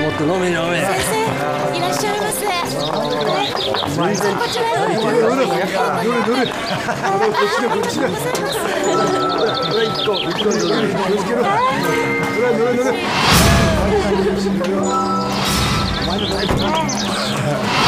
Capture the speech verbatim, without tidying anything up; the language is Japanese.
っと飲め飲め。 先生いらっしゃいませ。はい、じゃあこちらへ。 どれどれどれどれこっちだこっちだ。ほら一個一個どれどれどれどれどれ。お前のタイプ。